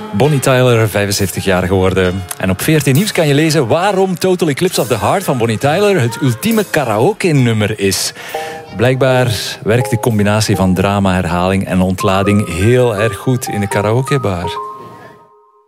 Bonnie Tyler, 75 jaar geworden. En op 14 Nieuws kan je lezen waarom Total Eclipse of the Heart van Bonnie Tyler het ultieme karaoke-nummer is. Blijkbaar werkt de combinatie van drama, herhaling en ontlading heel erg goed in de karaokebar.